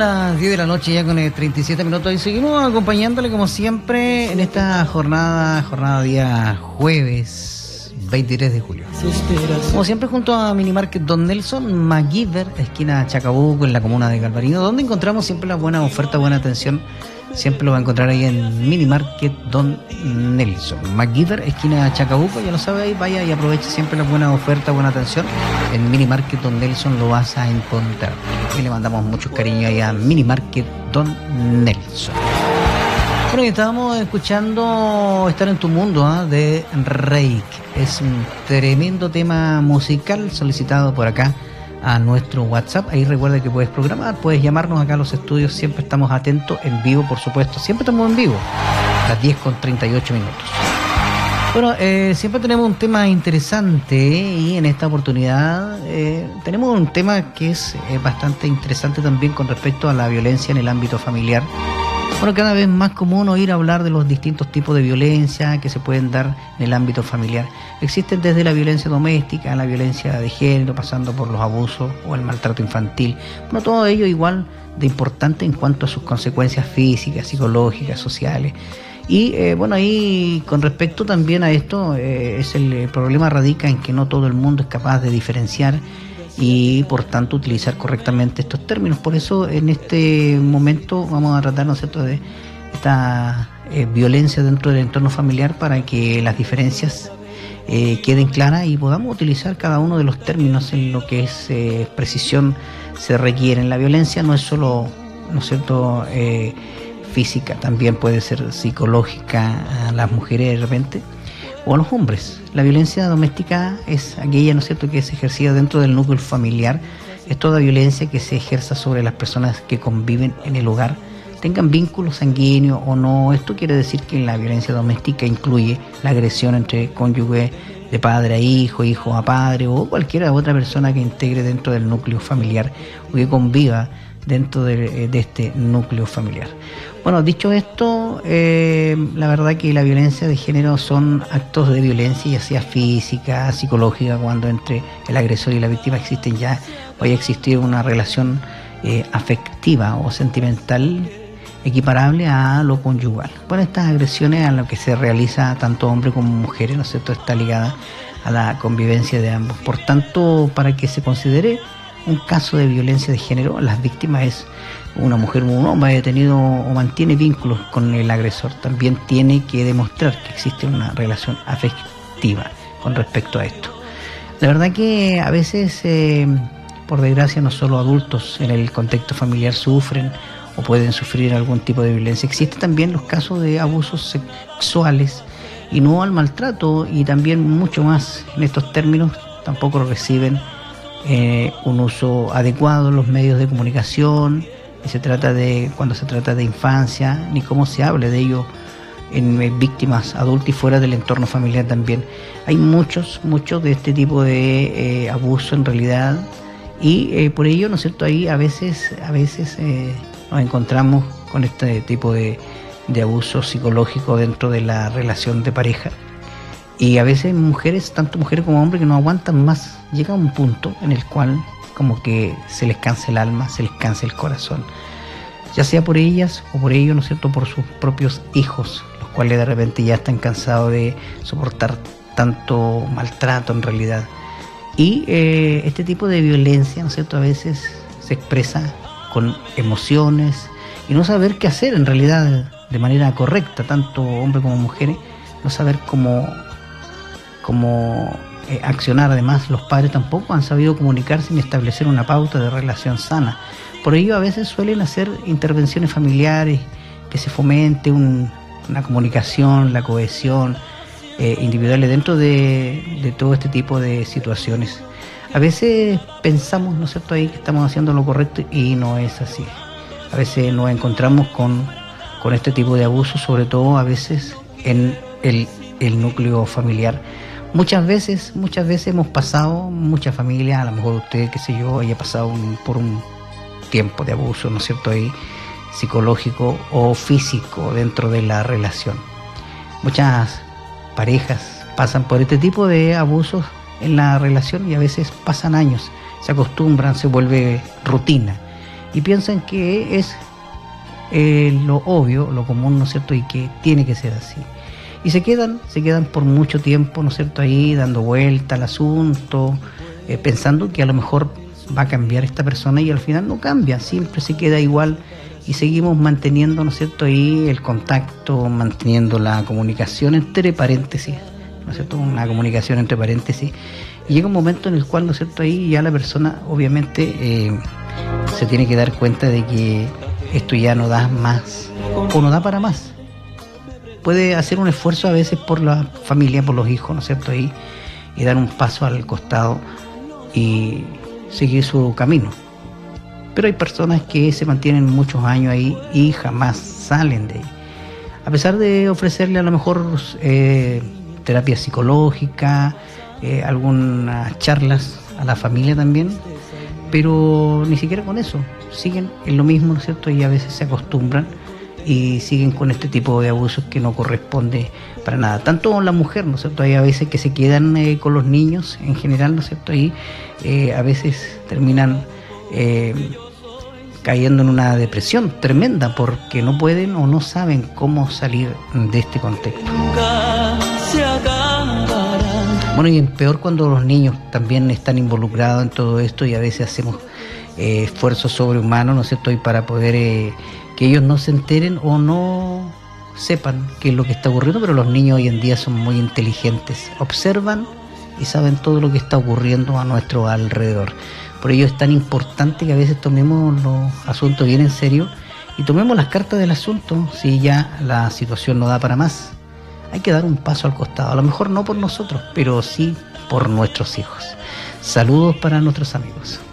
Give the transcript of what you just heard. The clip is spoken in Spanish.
las 10 de la noche ya con 37 minutos y seguimos acompañándole como siempre en esta jornada día jueves 23 de julio. Como siempre junto a Minimarket Don Nelson, MacGyver, esquina Chacabuco en la comuna de Galvarino, donde encontramos siempre la buena oferta, buena atención. Siempre lo va a encontrar ahí en Minimarket Don Nelson. MacGyver, esquina Chacabuco, ya lo sabe, ahí vaya y aproveche siempre la buena oferta, buena atención. En Minimarket Don Nelson lo vas a encontrar. Y le mandamos muchos cariños ahí a Minimarket Don Nelson. Bueno, y estábamos escuchando Estar en tu mundo de Reik. Es un tremendo tema musical solicitado por acá a nuestro WhatsApp. Ahí recuerda que puedes programar, puedes llamarnos acá a los estudios, siempre estamos atentos, en vivo por supuesto, siempre estamos en vivo, a las 10:38 minutos. Bueno, siempre tenemos un tema interesante y en esta oportunidad tenemos un tema que es bastante interesante también con respecto a la violencia en el ámbito familiar. Bueno, cada vez más común oír hablar de los distintos tipos de violencia que se pueden dar en el ámbito familiar. Existen desde la violencia doméstica, la violencia de género, pasando por los abusos o el maltrato infantil. Bueno, todo ello igual de importante en cuanto a sus consecuencias físicas, psicológicas, sociales. Y bueno, ahí con respecto también a esto, el problema radica en que no todo el mundo es capaz de diferenciar y por tanto utilizar correctamente estos términos. Por eso en este momento vamos a tratar, ¿no es cierto?, de esta violencia dentro del entorno familiar para que las diferencias queden claras y podamos utilizar cada uno de los términos en lo que es precisión se requiere. La violencia no es solo, ¿no es cierto?, física, también puede ser psicológica a las mujeres de repente o a los hombres. La violencia doméstica es aquella, ¿no es cierto?, que es ejercida dentro del núcleo familiar. Es toda violencia que se ejerza sobre las personas que conviven en el hogar, tengan vínculos sanguíneos o no. Esto quiere decir que la violencia doméstica incluye la agresión entre cónyuges, de padre a hijo, hijo a padre o cualquier otra persona que integre dentro del núcleo familiar o que conviva dentro de este núcleo familiar. Bueno, dicho esto, la verdad que la violencia de género son actos de violencia, ya sea física, psicológica, cuando entre el agresor y la víctima existen ya, vaya a existir una relación afectiva o sentimental equiparable a lo conyugal. Bueno, estas agresiones a lo que se realiza tanto hombre como mujeres, ¿no es cierto?, está ligada a la convivencia de ambos. Por tanto, para que se considere un caso de violencia de género, las víctimas es una mujer o un hombre haya tenido o mantiene vínculos con el agresor. También tiene que demostrar que existe una relación afectiva con respecto a esto. La verdad que a veces, por desgracia, no solo adultos en el contexto familiar sufren o pueden sufrir algún tipo de violencia. Existen también los casos de abusos sexuales y no al maltrato, y también mucho más en estos términos tampoco reciben un uso adecuado en los medios de comunicación. Cuando se trata de infancia, ni cómo se hable de ello en víctimas adultas y fuera del entorno familiar también. Hay muchos de este tipo de abuso en realidad, y por ello, ¿no es cierto?, ahí a veces nos encontramos con este tipo de abuso psicológico dentro de la relación de pareja. Y a veces mujeres, tanto mujeres como hombres, que no aguantan más. Llega un punto en el cual como que se les cansa el alma, se les cansa el corazón. Ya sea por ellas o por ellos, ¿no es cierto?, por sus propios hijos, los cuales de repente ya están cansados de soportar tanto maltrato en realidad. Y este tipo de violencia, ¿no es cierto?, a veces se expresa con emociones y no saber qué hacer en realidad de manera correcta, tanto hombres como mujeres, no saber cómo accionar. Además, los padres tampoco han sabido comunicarse ni establecer una pauta de relación sana. Por ello, a veces suelen hacer intervenciones familiares que se fomente una comunicación, la cohesión individuales dentro de todo este tipo de situaciones. A veces pensamos, ¿no es cierto?, ahí que estamos haciendo lo correcto y no es así. A veces nos encontramos con este tipo de abusos, sobre todo a veces en el núcleo familiar. Muchas veces hemos pasado, muchas familias, a lo mejor usted, qué sé yo, haya pasado por un tiempo de abuso, ¿no es cierto?, ahí psicológico o físico dentro de la relación. Muchas parejas pasan por este tipo de abusos en la relación y a veces pasan años, se acostumbran, se vuelve rutina. y piensan que es lo obvio, lo común, ¿no es cierto?, y que tiene que ser así. Y se quedan por mucho tiempo, ¿no es cierto?, ahí dando vuelta al asunto, pensando que a lo mejor va a cambiar esta persona, y al final no cambia, siempre se queda igual, y seguimos manteniendo, ¿no es cierto?, ahí el contacto, manteniendo la comunicación entre paréntesis, ¿no es cierto?, una comunicación entre paréntesis, y llega un momento en el cual, ¿no es cierto?, ahí ya la persona obviamente se tiene que dar cuenta de que esto ya no da más, o no da para más. Puede hacer un esfuerzo a veces por la familia, por los hijos, ¿no es cierto?, ahí, y dar un paso al costado y seguir su camino. Pero hay personas que se mantienen muchos años ahí y jamás salen de ahí. A pesar de ofrecerle a lo mejor terapia psicológica, algunas charlas a la familia también, pero ni siquiera con eso. Siguen en lo mismo, ¿no es cierto? Y a veces se acostumbran y siguen con este tipo de abusos que no corresponde para nada. Tanto la mujer, ¿no es cierto? Hay a veces que se quedan con los niños en general, ¿no es cierto? Y a veces terminan cayendo en una depresión tremenda porque no pueden o no saben cómo salir de este contexto. Bueno, y peor cuando los niños también están involucrados en todo esto, y a veces hacemos esfuerzos sobrehumanos, ¿no es cierto?, y para poder que ellos no se enteren o no sepan qué es lo que está ocurriendo, pero los niños hoy en día son muy inteligentes, observan y saben todo lo que está ocurriendo a nuestro alrededor. Por ello es tan importante que a veces tomemos los asuntos bien en serio y tomemos las cartas del asunto. Si ya la situación no da para más, hay que dar un paso al costado, a lo mejor no por nosotros, pero sí por nuestros hijos. Saludos para nuestros amigos.